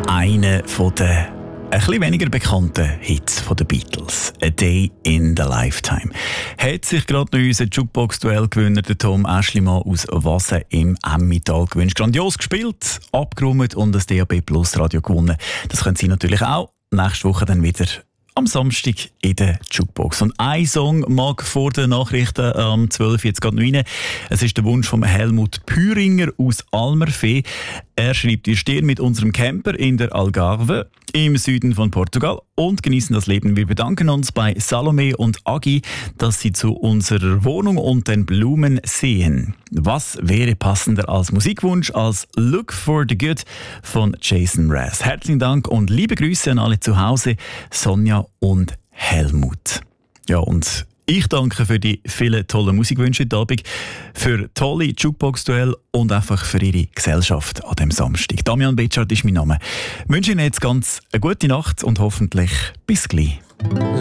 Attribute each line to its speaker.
Speaker 1: Einer von den ein bisschen weniger bekannten Hits von den Beatles, «A Day in the Lifetime», hat sich gerade noch unser Jukebox-Duell-Gewinner, der Tom Aeschlimann aus Wasen im Emmental gewünscht. Grandios gespielt, abgerundet und das DAB Plus Radio gewonnen. Das können Sie natürlich auch nächste Woche dann wieder am Samstag in der Jukebox. Und ein Song mag vor den Nachrichten am 12 jetzt gerade noch rein. Es ist der Wunsch von Helmut Püringer aus Almerfee. Er schreibt: Wir stehen mit unserem Camper in der Algarve im Süden von Portugal und genießen das Leben. Wir bedanken uns bei Salome und Agi, dass sie zu unserer Wohnung und den Blumen sehen. Was wäre passender als Musikwunsch als Look for the Good von Jason Mraz? Herzlichen Dank und liebe Grüße an alle zu Hause, Sonja und Helmut. Ja, und ich danke für die vielen tollen Musikwünsche heute Abend, für tolle Jukebox-Duell und einfach für Ihre Gesellschaft an diesem Samstag. Damian Betschart ist mein Name. Ich wünsche Ihnen jetzt ganz eine gute Nacht und hoffentlich bis gleich.